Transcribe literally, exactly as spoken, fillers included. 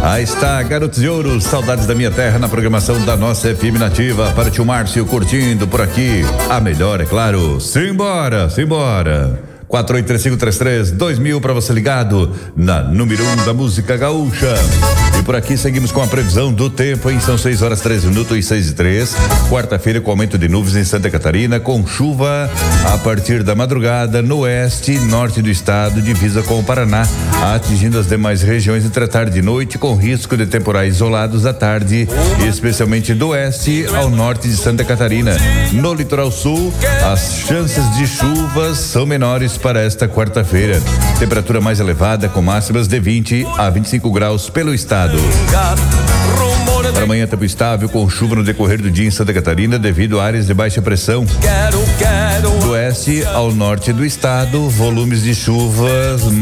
Aí está, Garotos de Ouro, Saudades da Minha Terra, na programação da nossa F M Nativa. Para o tio Márcio curtindo por aqui. A melhor, é claro. Simbora, simbora. quatro oito três cinco três três dois mil para você ligado na número um da música gaúcha. E por aqui seguimos com a previsão do tempo, hein? São seis horas treze minutos e seis e três. Quarta-feira com aumento de nuvens em Santa Catarina, com chuva a partir da madrugada no oeste e norte do estado, divisa com o Paraná, atingindo as demais regiões entre a tarde e noite, com risco de temporais isolados à tarde, especialmente do oeste ao norte de Santa Catarina. No litoral sul, as chances de chuvas são menores para esta quarta-feira. Temperatura mais elevada, com máximas de vinte a vinte e cinco graus pelo estado. Para amanhã, tempo estável, com chuva no decorrer do dia em Santa Catarina, devido a áreas de baixa pressão. Do oeste ao norte do estado, volumes de chuvas